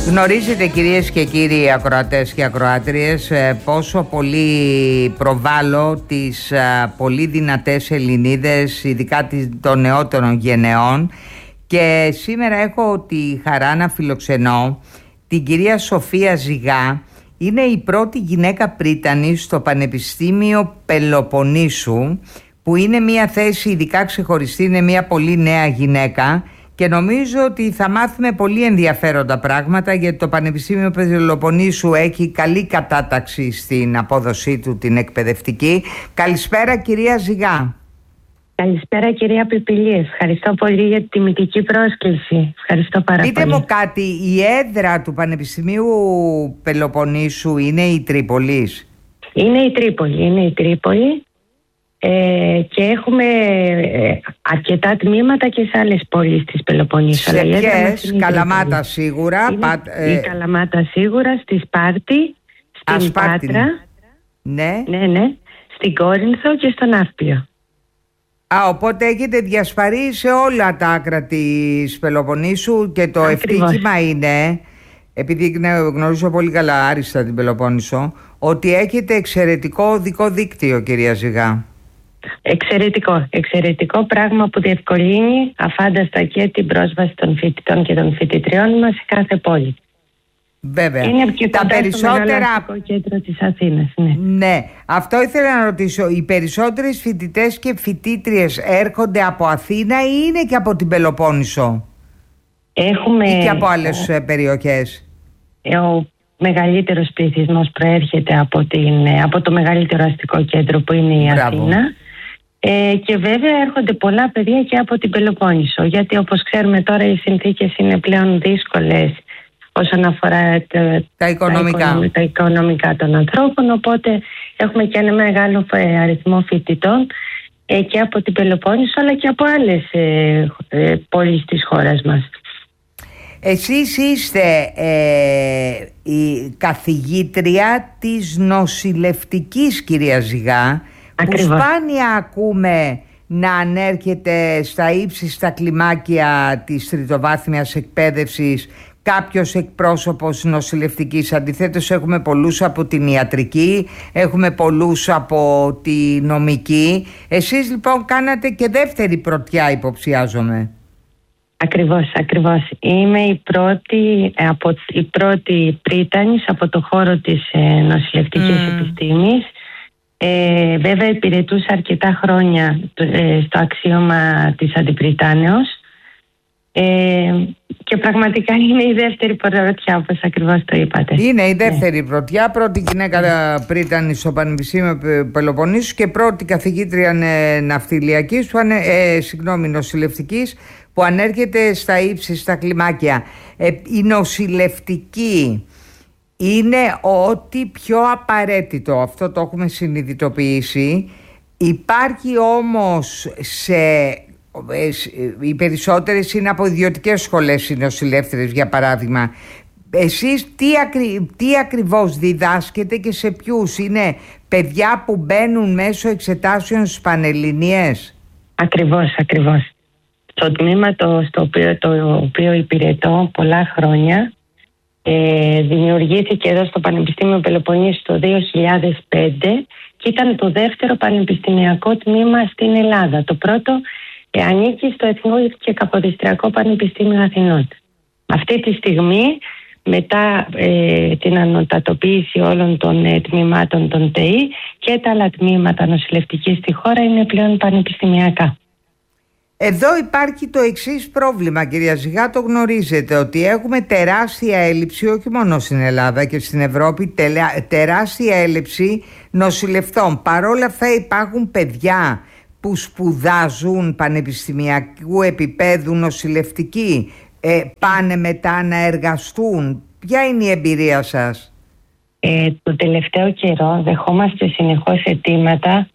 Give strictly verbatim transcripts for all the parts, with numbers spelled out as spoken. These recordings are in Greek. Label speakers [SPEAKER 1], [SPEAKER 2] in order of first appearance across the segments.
[SPEAKER 1] Γνωρίζετε, κυρίες και κύριοι ακροατές και ακροάτριες, πόσο πολύ προβάλλω τις πολύ δυνατές Ελληνίδες, ειδικά των νεότερων γενεών, και σήμερα έχω τη χαρά να φιλοξενώ την κυρία Σοφία Ζυγά. Είναι η πρώτη γυναίκα πρίτανη στο Πανεπιστήμιο Πελοποννήσου, που είναι μια θέση ειδικά ξεχωριστή, είναι μια πολύ νέα γυναίκα. Και νομίζω ότι θα μάθουμε πολύ ενδιαφέροντα πράγματα, γιατί το Πανεπιστήμιο Πελοποννήσου έχει καλή κατάταξη στην απόδοσή του, την εκπαιδευτική. Καλησπέρα, κυρία Ζυγά.
[SPEAKER 2] Καλησπέρα, κυρία Πιπηλή. Ευχαριστώ πολύ για τη τιμητική πρόσκληση. Ευχαριστώ πάρα
[SPEAKER 1] Πείτε
[SPEAKER 2] πολύ.
[SPEAKER 1] μου κάτι, η έδρα του Πανεπιστημίου Πελοποννήσου είναι η Τρίπολης?
[SPEAKER 2] Είναι η Τρίπολη, είναι η Τρίπολη. Ε, και έχουμε ε, αρκετά τμήματα και σε άλλες πόλεις της Πελοποννήσου.
[SPEAKER 1] Σε ποιες? Καλαμάτα σίγουρα.
[SPEAKER 2] Είναι
[SPEAKER 1] Πα, ε...
[SPEAKER 2] η Καλαμάτα σίγουρα, στη Σπάρτη, στην
[SPEAKER 1] Α, Σπάρτη.
[SPEAKER 2] Πάτρα,
[SPEAKER 1] ναι.
[SPEAKER 2] ναι, ναι, στην Κόρινθο και στον Ναύπλιο.
[SPEAKER 1] Α, οπότε έχετε διασπαρεί σε όλα τα άκρα της Πελοποννήσου, και το
[SPEAKER 2] Ακριβώς.
[SPEAKER 1] ευτύχημα είναι, επειδή γνωρίζω πολύ καλά άριστα την Πελοπόννησο, ότι έχετε εξαιρετικό οδικό δίκτυο, κυρία Ζυγά.
[SPEAKER 2] Εξαιρετικό, εξαιρετικό πράγμα που διευκολύνει αφάνταστα και την πρόσβαση των φοιτητών και των φοιτητριών μας σε κάθε πόλη.
[SPEAKER 1] Βέβαια.
[SPEAKER 2] Είναι και
[SPEAKER 1] τα
[SPEAKER 2] κοντά
[SPEAKER 1] περισσότερα...
[SPEAKER 2] στο μεγάλο αστικό κέντρο της Αθήνας. Ναι.
[SPEAKER 1] ναι, αυτό ήθελα να ρωτήσω. Οι περισσότερες φοιτητές και φοιτήτριες έρχονται από Αθήνα ή είναι και από την Πελοπόννησο?
[SPEAKER 2] Έχουμε...
[SPEAKER 1] ή και από άλλες ο... περιοχές?
[SPEAKER 2] Ο μεγαλύτερος πληθυσμός προέρχεται από, την... από το μεγαλύτερο αστικό κέντρο που είναι η
[SPEAKER 1] Μπράβο.
[SPEAKER 2] Αθήνα. Ε, και βέβαια έρχονται πολλά παιδιά και από την Πελοπόννησο, γιατί όπως ξέρουμε τώρα οι συνθήκες είναι πλέον δύσκολες όσον αφορά τα,
[SPEAKER 1] τα, οικονομικά.
[SPEAKER 2] τα, οικονομικά, τα οικονομικά των ανθρώπων, οπότε έχουμε και ένα μεγάλο αριθμό φοιτητών ε, και από την Πελοπόννησο αλλά και από άλλες ε, ε, πόλεις της χώρας μας.
[SPEAKER 1] Εσείς είστε ε, η καθηγήτρια της νοσηλευτικής, κυρία Ζυγά,
[SPEAKER 2] Ακριβώς.
[SPEAKER 1] που σπάνια ακούμε να ανέρχεται στα ύψιστα κλιμάκια της τριτοβάθμιας εκπαίδευσης κάποιος εκπρόσωπος νοσηλευτικής. Αντιθέτως έχουμε πολλούς από την ιατρική, έχουμε πολλούς από τη νομική. Εσείς λοιπόν κάνατε και δεύτερη πρωτιά, υποψιάζομαι.
[SPEAKER 2] Ακριβώς, ακριβώς. Είμαι η πρώτη, από, η πρώτη πρίτανης από το χώρο της ε, νοσηλευτικής mm. επιστήμης. Ε, βέβαια υπηρετούσα αρκετά χρόνια ε, στο αξίωμα της αντιπριτάνεως ε, και πραγματικά είναι η δεύτερη πρωτιά, όπως ακριβώς το είπατε.
[SPEAKER 1] Είναι η δεύτερη ναι. πρωτιά, πρώτη γυναίκα πρίτανη στο Πανεπιστήμιο Πελοποννήσου και πρώτη καθηγήτρια ναυτιλιακής, που ανε, ε, συγγνώμη, νοσηλευτικής, που ανέρχεται στα ύψιστα κλιμάκια. Ε, η νοσηλευτική είναι ό,τι πιο απαραίτητο, αυτό το έχουμε συνειδητοποιήσει. Υπάρχει όμως σε... οι περισσότερες είναι από ιδιωτικές σχολές οι νοσηλεύτριες, για παράδειγμα. Εσείς τι, ακρι... τι ακριβώς διδάσκετε και σε ποιους? Είναι παιδιά που μπαίνουν μέσω εξετάσεων στις Πανελληνίες?
[SPEAKER 2] Ακριβώς, ακριβώς. Στο τμήμα το, στο οποίο, το οποίο υπηρετώ πολλά χρόνια, Ε, δημιουργήθηκε εδώ στο Πανεπιστήμιο Πελοποννήσου το δύο χιλιάδες πέντε και ήταν το δεύτερο πανεπιστημιακό τμήμα στην Ελλάδα. Το πρώτο ε, ανήκει στο Εθνικό και Καποδιστριακό Πανεπιστήμιο Αθηνών. Αυτή τη στιγμή, μετά ε, την ανωτατοποίηση όλων των ε, τμήματων των ΤΕΗ, και τα άλλα τμήματα νοσηλευτικής στη χώρα είναι πλέον πανεπιστημιακά.
[SPEAKER 1] Εδώ υπάρχει το εξής πρόβλημα, κυρία Ζυγά, το γνωρίζετε, ότι έχουμε τεράστια έλλειψη, όχι μόνο στην Ελλάδα και στην Ευρώπη, τελα, τεράστια έλλειψη νοσηλευτών. Παρόλα αυτά υπάρχουν παιδιά που σπουδάζουν πανεπιστημιακού επίπεδου νοσηλευτικοί, ε, πάνε μετά να εργαστούν. Ποια είναι η εμπειρία σας?
[SPEAKER 2] Ε, το τελευταίο καιρό δεχόμαστε συνεχώς αιτήματα,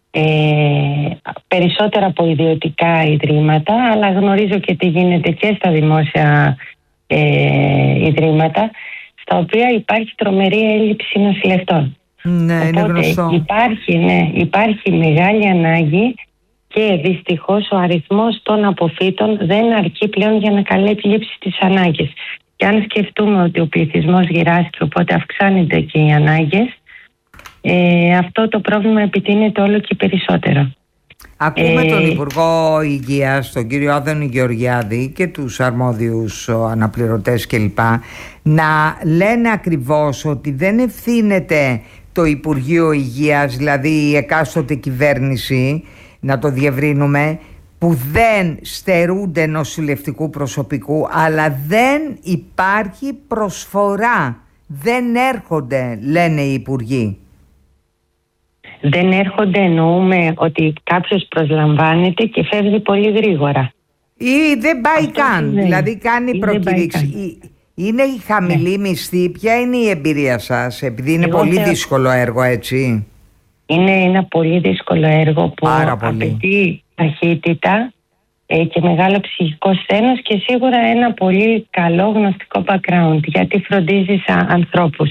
[SPEAKER 2] Ε, περισσότερα από ιδιωτικά ιδρύματα, αλλά γνωρίζω και τι γίνεται και στα δημόσια ε, ιδρύματα, στα οποία υπάρχει τρομερή έλλειψη νοσηλευτών.
[SPEAKER 1] Ναι,
[SPEAKER 2] Οπότε,
[SPEAKER 1] είναι γνωστό.
[SPEAKER 2] Υπάρχει, ναι, υπάρχει μεγάλη ανάγκη και δυστυχώς ο αριθμός των αποφύτων δεν αρκεί πλέον για να καλύψει τις ανάγκες. Και αν σκεφτούμε ότι ο πληθυσμός γυράσκει, οπότε αυξάνεται και οι ανάγκες, ε, αυτό το πρόβλημα επιτείνεται όλο και περισσότερο.
[SPEAKER 1] Ακούμε
[SPEAKER 2] ε,
[SPEAKER 1] τον Υπουργό Υγείας, τον κύριο Άδωνη Γεωργιάδη, και τους αρμόδιους αναπληρωτές κλπ. Να λένε ακριβώς ότι δεν ευθύνεται το Υπουργείο Υγείας, δηλαδή η εκάστοτε κυβέρνηση, να το διευρύνουμε, που δεν στερούνται νοσηλευτικού προσωπικού, αλλά δεν υπάρχει προσφορά. Δεν έρχονται, λένε οι υπουργοί.
[SPEAKER 2] Δεν έρχονται, εννοούμε ότι κάποιος προσλαμβάνεται και φεύγει πολύ γρήγορα.
[SPEAKER 1] Ή δεν πάει
[SPEAKER 2] Αυτό
[SPEAKER 1] καν,
[SPEAKER 2] δεν.
[SPEAKER 1] δηλαδή κάνει προκήρυξη. Είναι η χαμηλή ναι. μισθή. Ποια είναι η εμπειρία σας, επειδή είναι Εγώ πολύ θεω... δύσκολο έργο, έτσι?
[SPEAKER 2] Είναι ένα πολύ δύσκολο έργο που
[SPEAKER 1] Πάρα πολύ.
[SPEAKER 2] απαιτεί ταχύτητα ε, και μεγάλο ψυχικό σθένος και σίγουρα ένα πολύ καλό γνωστικό background, γιατί φροντίζεις α, ανθρώπους.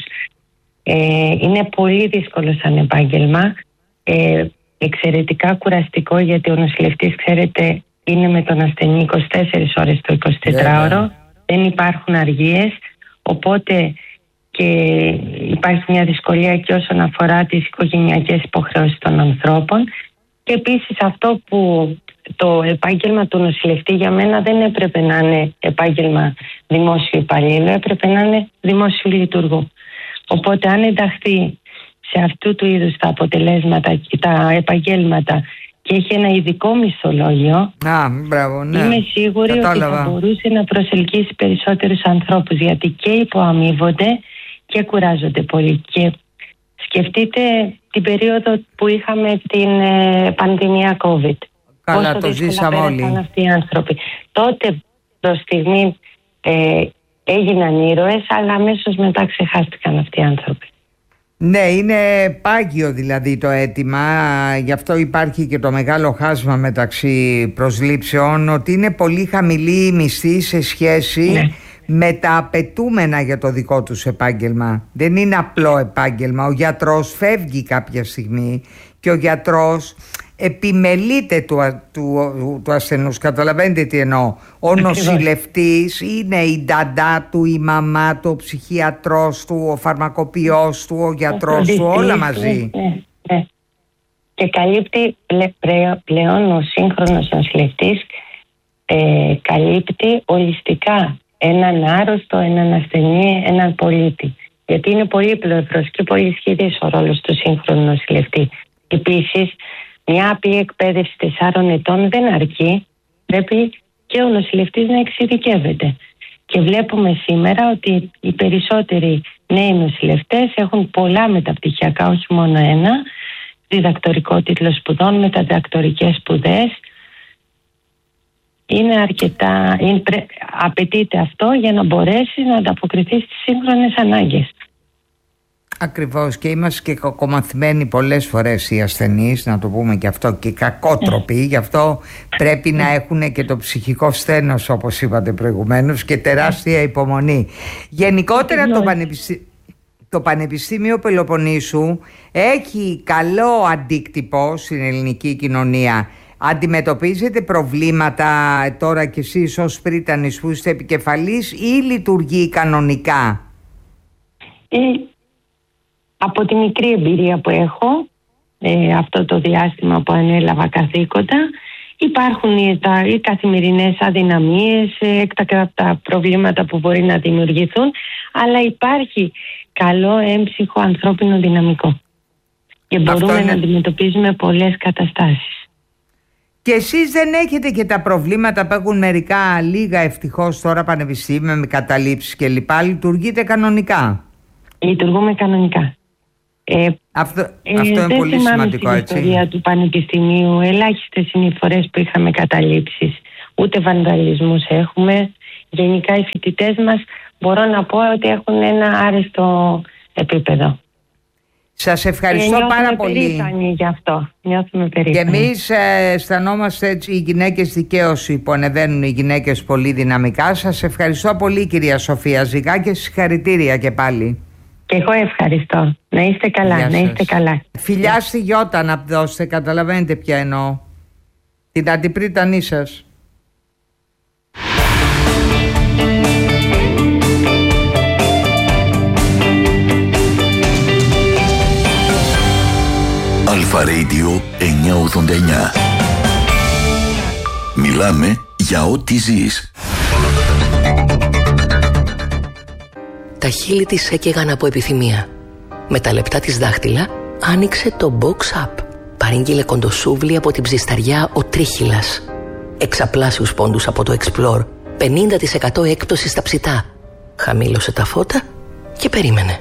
[SPEAKER 2] Ε, είναι πολύ δύσκολο σαν επάγγελμα, ε, εξαιρετικά κουραστικό, γιατί ο νοσηλευτής, ξέρετε, είναι με τον ασθενή είκοσι τέσσερις ώρες το εικοσιτετράωρο, yeah, yeah. δεν υπάρχουν αργίες, οπότε και υπάρχει μια δυσκολία και όσον αφορά τις οικογενειακές υποχρεώσεις των ανθρώπων. Και επίσης αυτό που το επάγγελμα του νοσηλευτή για μένα δεν έπρεπε να είναι επάγγελμα δημόσιου υπαλλήλου, έπρεπε να είναι δημόσιου λειτουργού. Οπότε αν ενταχθεί σε αυτού του είδους τα αποτελέσματα και τα επαγγέλματα και έχει ένα ειδικό μισθολόγιο,
[SPEAKER 1] Α, μπράβο, ναι.
[SPEAKER 2] είμαι σίγουρη Κατάλαβα. ότι θα μπορούσε να προσελκύσει περισσότερους ανθρώπους, γιατί και υποαμείβονται και κουράζονται πολύ. Και σκεφτείτε την περίοδο που είχαμε την ε, πανδημία COVID.
[SPEAKER 1] Καλά,
[SPEAKER 2] Πόσο
[SPEAKER 1] το ζήσαμε όλοι.
[SPEAKER 2] Αυτοί οι άνθρωποι. Τότε προς στιγμή ε, έγιναν ήρωες, αλλά αμέσως μετά ξεχάστηκαν αυτοί οι άνθρωποι.
[SPEAKER 1] Ναι, είναι πάγιο δηλαδή το αίτημα, γι' αυτό υπάρχει και το μεγάλο χάσμα μεταξύ προσλήψεων, ότι είναι πολύ χαμηλή η μισθή σε σχέση ναι. με τα απαιτούμενα για το δικό τους επάγγελμα. Δεν είναι απλό επάγγελμα. Ο γιατρός φεύγει κάποια στιγμή και ο γιατρός επιμελείται του, του, του ασθενούς. Καταλαβαίνετε τι εννοώ? Ο νοσηλευτής είναι η νταντά του, η μαμά του, ο ψυχιατρός του, ο φαρμακοποιός του, ο γιατρός του, όλα μαζί.
[SPEAKER 2] Ναι, ναι. Και καλύπτει πλέ, πλέον ο σύγχρονος νοσηλευτής ε, καλύπτει ολιστικά έναν άρρωστο, έναν ασθενή, έναν πολίτη. Γιατί είναι πολύ πλευρός και πολύ ισχυρής ο ρόλος του σύγχρονου νοσηλευτή. Επίσης, μια απλή εκπαίδευση τεσσάρων ετών δεν αρκεί. Πρέπει και ο νοσηλευτής να εξειδικεύεται. Και βλέπουμε σήμερα ότι οι περισσότεροι νέοι νοσηλευτές έχουν πολλά μεταπτυχιακά, όχι μόνο ένα, διδακτορικό τίτλο σπουδών, μεταδιδακτορικές σπουδές. Είναι αρκετά, είναι, απαιτείται αυτό για να μπορέσει να ανταποκριθεί στις σύγχρονες ανάγκες.
[SPEAKER 1] Ακριβώς, και είμαστε και κακομαθημένοι πολλές φορές οι ασθενείς, να το πούμε και αυτό, και κακότροποι, γι' αυτό πρέπει να έχουν και το ψυχικό σθένος, όπως είπατε προηγουμένως, και τεράστια υπομονή. Γενικότερα το Πανεπιστήμιο, το Πανεπιστήμιο Πελοποννήσου έχει καλό αντίκτυπο στην ελληνική κοινωνία. Αντιμετωπίζετε προβλήματα τώρα κι εσείς ως πρίτανης που είστε επικεφαλής, ή λειτουργεί κανονικά?
[SPEAKER 2] Ε, από τη μικρή εμπειρία που έχω, ε, αυτό το διάστημα που ανέλαβα καθήκοντα, υπάρχουν οι, τα, οι καθημερινές αδυναμίες, ε, έκτακτα προβλήματα που μπορεί να δημιουργηθούν, αλλά υπάρχει καλό έμψυχο ανθρώπινο δυναμικό και μπορούμε είναι... να αντιμετωπίζουμε πολλές καταστάσεις.
[SPEAKER 1] Και εσείς δεν έχετε και τα προβλήματα που έχουν μερικά λίγα ευτυχώς τώρα πανεπιστήμια με καταλήψεις και λοιπά? Λειτουργείτε κανονικά?
[SPEAKER 2] Λειτουργούμε κανονικά. Ε,
[SPEAKER 1] αυτό
[SPEAKER 2] ε,
[SPEAKER 1] αυτό είναι πολύ σημαντικό, έτσι.
[SPEAKER 2] Στην ιστορία του Πανεπιστημίου ελάχιστες είναι οι φορές που είχαμε καταλήψεις. Ούτε βανδαλισμούς έχουμε. Γενικά οι φοιτητές μας μπορώ να πω ότι έχουν ένα άρεστο επίπεδο.
[SPEAKER 1] Σας ευχαριστώ
[SPEAKER 2] και
[SPEAKER 1] πάρα πολύ.
[SPEAKER 2] Περήφανοι γι' αυτό. Νιώθουμε περήφανοι.
[SPEAKER 1] Και εμείς ε, αισθανόμαστε έτσι οι γυναίκες δικαίωση που ανεβαίνουν οι γυναίκες πολύ δυναμικά. Σας ευχαριστώ πολύ, κυρία Σοφία Ζυγά, και συγχαρητήρια και πάλι.
[SPEAKER 2] Και εγώ ευχαριστώ. Να είστε καλά, να είστε καλά.
[SPEAKER 1] Φιλιά στη Γιώτα να δώσετε, καταλαβαίνετε ποια εννοώ. Την αντιπρίτανή σας.
[SPEAKER 3] Αλφα-Radio εννιακόσια ογδόντα εννιά. Μιλάμε για ό,τι ζεις.
[SPEAKER 4] Τα χείλη της έκαιγαν από επιθυμία. Με τα λεπτά της δάχτυλα άνοιξε το Box Up. Παρήγγειλε κοντοσούβλι από την ψισταριά ο Τρίχυλας. Εξαπλάσιους πόντους από το Explore. πενήντα τοις εκατό έκπτωση στα ψητά. Χαμήλωσε τα φώτα και περίμενε.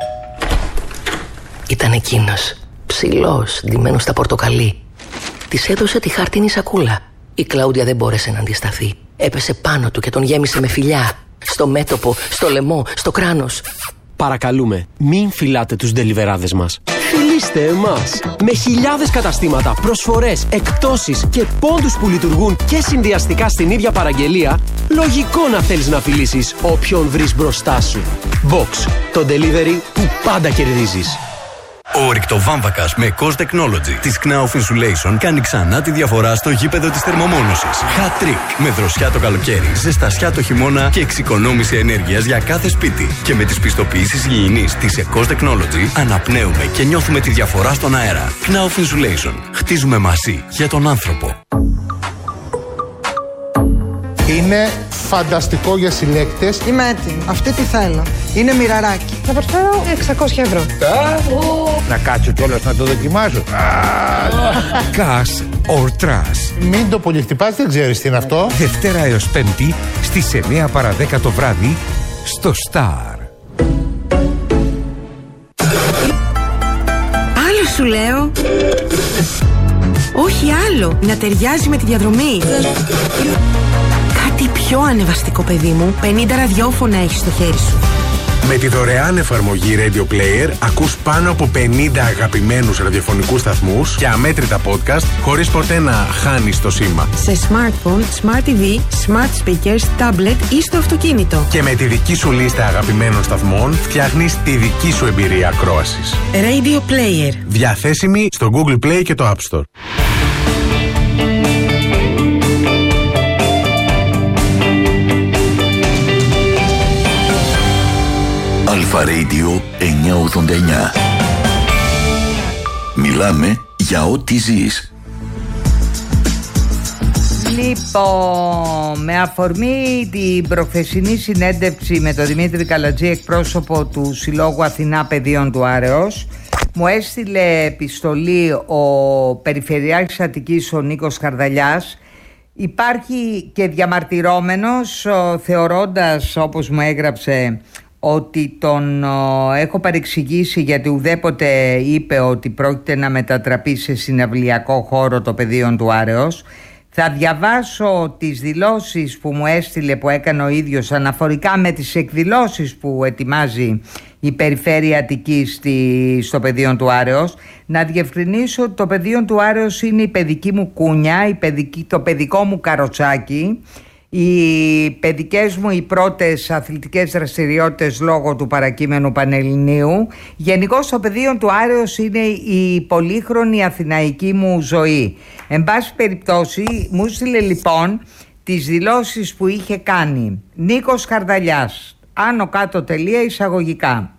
[SPEAKER 4] Ήταν εκείνος, ψηλός, ντυμένος στα πορτοκαλί. Της έδωσε τη χάρτινη σακούλα. Η Κλάουδια δεν μπόρεσε να αντισταθεί. Έπεσε πάνω του και τον γέμισε με φιλιά. Στο μέτωπο, στο λαιμό, στο κράνος.
[SPEAKER 5] Παρακαλούμε, μην φυλάτε τους ντελιβεράδες μας. Φιλήστε εμάς! Με χιλιάδες καταστήματα, προσφορές, εκπτώσεις και πόντους που λειτουργούν και συνδυαστικά στην ίδια παραγγελία, λογικό να θέλεις να φιλήσεις όποιον βρεις μπροστά σου. Box, το delivery που πάντα κερδίζεις.
[SPEAKER 6] Ο ρηκτοβάμβακας με Cost Technology της Knauf Insulation κάνει ξανά τη διαφορά στο γήπεδο της θερμομόνωσης. Hat trick με δροσιά το καλοκαίρι, ζεστασιά το χειμώνα και εξοικονόμηση ενέργειας για κάθε σπίτι. Και με τις πιστοποιήσεις υγιεινής της Cost Technology αναπνέουμε και νιώθουμε τη διαφορά στον αέρα. Knauf Insulation. Χτίζουμε μαζί για τον άνθρωπο.
[SPEAKER 7] Είναι φανταστικό για συλλέκτες.
[SPEAKER 8] Είμαι έτοιμη. Αυτή τι θέλω. Είναι μοιραράκι. Θα προσφέρω εξακόσια ευρώ.
[SPEAKER 7] Να κάτσω κιόλας να το δοκιμάσω.
[SPEAKER 9] Cash or Trash.
[SPEAKER 7] Μην το πολυχτυπάς, δεν ξέρεις τι είναι αυτό.
[SPEAKER 9] Δευτέρα έως Πέμπτη στις εννιά παρά δέκα το βράδυ στο Star.
[SPEAKER 10] Άλλο σου λέω. Όχι άλλο. Να ταιριάζει με τη διαδρομή. Κάτι πιο ανεβαστικό, παιδί μου. πενήντα ραδιόφωνα έχεις στο χέρι σου.
[SPEAKER 11] Με τη δωρεάν εφαρμογή Radio Player ακούς πάνω από πενήντα αγαπημένους ραδιοφωνικούς σταθμούς και αμέτρητα podcast χωρίς ποτέ να χάνεις το σήμα.
[SPEAKER 10] Σε smartphone, smart τι βι, smart speakers, tablet ή στο αυτοκίνητο.
[SPEAKER 11] Και με τη δική σου λίστα αγαπημένων σταθμών φτιάχνεις τη δική σου εμπειρία ακρόασης.
[SPEAKER 10] Radio Player.
[SPEAKER 11] Διαθέσιμη στο Google Play και το App Store.
[SPEAKER 3] Αλφα-Radio εννιακόσια ογδόντα εννιά. Μιλάμε για ό,τι ζεις.
[SPEAKER 1] Λοιπόν, με αφορμή την προχθεσινή συνέντευξη με τον Δημήτρη Καλατζή, εκπρόσωπο του Συλλόγου Αθηνά Παιδείων του Άρεος, μου έστειλε επιστολή ο Περιφερειάρχης Αττικής, ο Νίκος Χαρδαλιάς. Υπάρχει και διαμαρτυρόμενος, θεωρώντας, όπως μου έγραψε, ότι τον ο, έχω παρεξηγήσει γιατί ουδέποτε είπε ότι πρόκειται να μετατραπεί σε συναυλιακό χώρο το Παιδείων του Άρεος. Θα διαβάσω τις δηλώσεις που μου έστειλε, που έκανε ο ίδιος αναφορικά με τις εκδηλώσεις που ετοιμάζει η Περιφέρεια Αττικής στη, στο Παιδείων του Άρεος. Να διευκρινίσω ότι το Παιδείων του Άρεος είναι η παιδική μου κούνια, η παιδική, το παιδικό μου καροτσάκι. Οι παιδικές μου οι πρώτες αθλητικές δραστηριότητες λόγω του παρακείμενου Πανελληνίου. Γενικώς το Παιδείων του Άρεος είναι η πολύχρονη αθηναϊκή μου ζωή. Εν πάση περιπτώσει μου στείλε λοιπόν τις δηλώσεις που είχε κάνει Νίκος Χαρδαλιάς, άνω κάτω τελεία εισαγωγικά.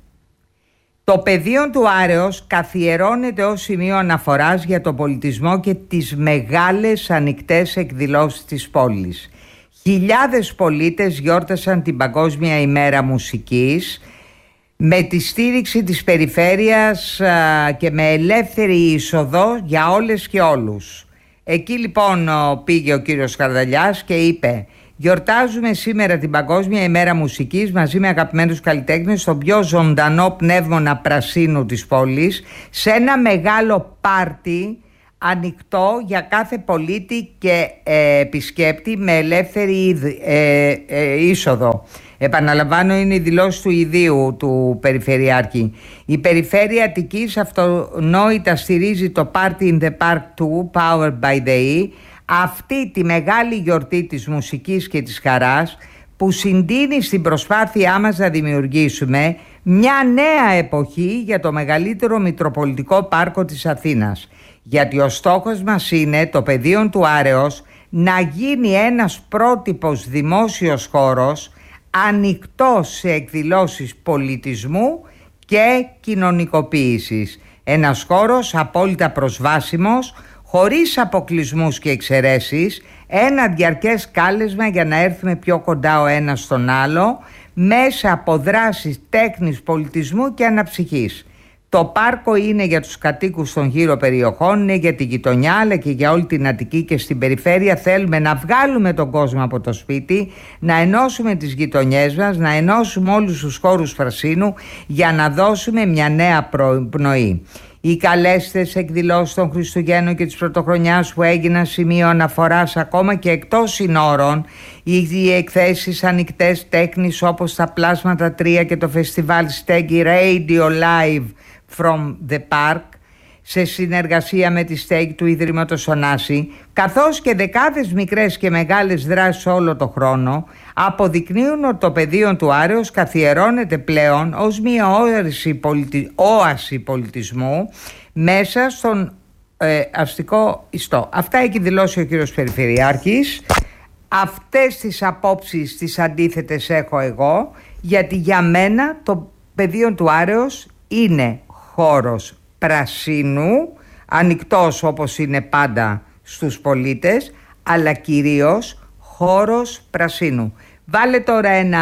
[SPEAKER 1] Το Παιδείων του Άρεος καθιερώνεται ως σημείο αναφοράς για τον πολιτισμό και τις μεγάλες ανοιχτές εκδηλώσεις της πόλης. Χιλιάδες πολίτες γιόρτασαν την Παγκόσμια ημέρα μουσικής με τη στήριξη της περιφέρειας α, και με ελεύθερη είσοδο για όλες και όλους. Εκεί λοιπόν πήγε ο κύριος Χαρδαλιάς και είπε: γιορτάζουμε σήμερα την Παγκόσμια ημέρα μουσικής μαζί με αγαπημένους καλλιτέχνες στο πιο ζωντανό πνεύμονα πρασίνου της πόλης, σε ένα μεγάλο πάρτι ανοιχτό για κάθε πολίτη και ε, επισκέπτη με ελεύθερη ε, ε, είσοδο. Επαναλαμβάνω, είναι η δηλώση του ιδίου του Περιφερειάρχη. Η Περιφέρεια Αττικής αυτονόητα στηρίζει το Party in the Park του Powered by the E, αυτή τη μεγάλη γιορτή της μουσικής και της χαράς που συντείνει στην προσπάθειά μας να δημιουργήσουμε μια νέα εποχή για το μεγαλύτερο μητροπολιτικό πάρκο της Αθήνας. Γιατί ο στόχος μας είναι το Παιδείων του Άρεος να γίνει ένας πρότυπος δημόσιος χώρος ανοιχτός σε εκδηλώσεις πολιτισμού και κοινωνικοποίησης. Ένας χώρος απόλυτα προσβάσιμος, χωρίς αποκλεισμούς και εξαιρέσεις, ένα διαρκές κάλεσμα για να έρθουμε πιο κοντά ο ένας στον άλλο, μέσα από δράσεις τέχνης, πολιτισμού και αναψυχής. Το πάρκο είναι για τους κατοίκους των γύρω περιοχών, είναι για τη γειτονιά, αλλά και για όλη την Αττική και στην περιφέρεια. Θέλουμε να βγάλουμε τον κόσμο από το σπίτι, να ενώσουμε τις γειτονιές μας, να ενώσουμε όλους τους χώρους πρασίνου για να δώσουμε μια νέα πνοή. Οι καλέστες εκδηλώσεις των Χριστουγέννων και της Πρωτοχρονιάς που έγιναν σημείο αναφοράς ακόμα και εκτός συνόρων, οι εκθέσεις ανοιχτές τέχνης όπως τα Πλάσματα τρία και το φεστιβάλ Στέγγι Radio Live from the Park, σε συνεργασία με τη Στέγγι του Ιδρύματος Ωνάση, καθώς και δεκάδες μικρές και μεγάλες δράσεις όλο το χρόνο, αποδεικνύουν ότι το πεδίο του Άρεως καθιερώνεται πλέον ως μια όαση, πολιτι... όαση πολιτισμού μέσα στον ε, αστικό ιστό. Αυτά έχει δηλώσει ο κύριος Περιφερειάρχης. Αυτές τις απόψεις τις αντίθετες έχω εγώ, γιατί για μένα το πεδίο του Άρεως είναι χώρος πρασίνου, ανοιχτός όπως είναι πάντα στους πολίτες, αλλά κυρίως χώρος πρασίνου. Βάλε τώρα ένα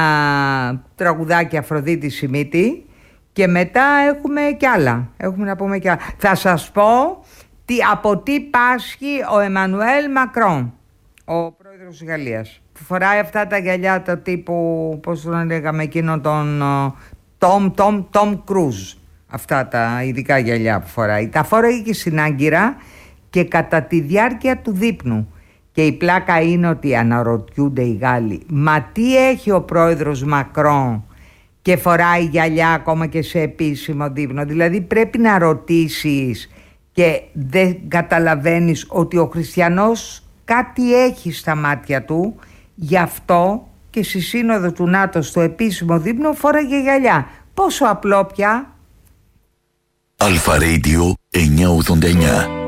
[SPEAKER 1] τραγουδάκι Αφροδίτη Σιμίτη και μετά έχουμε κι άλλα. Έχουμε να πούμε κι άλλα. Θα σας πω τι, από τι πάσχει ο Εμμανουέλ Μακρόν, ο πρόεδρος της Γαλλίας, που φοράει αυτά τα γυαλιά το τύπου, πώς τον λέγαμε εκείνον, τον Τόμ Τόμ Τόμ Κρούζ. Αυτά τα ειδικά γυαλιά που φοράει. Τα φόραγε και στην Άγκυρα και κατά τη διάρκεια του δείπνου. Και η πλάκα είναι ότι αναρωτιούνται οι Γάλλοι, μα τι έχει ο πρόεδρος Μακρόν και φοράει γυαλιά ακόμα και σε επίσημο δείπνο? Δηλαδή πρέπει να ρωτήσεις και δεν καταλαβαίνεις ότι ο χριστιανός κάτι έχει στα μάτια του, γι' αυτό και στη σύνοδο του ΝΑΤΟ στο επίσημο δείπνο φόραγε γυαλιά. Πόσο απλό πια.
[SPEAKER 3] Αλφα Radio εννιακόσια ογδόντα εννιά.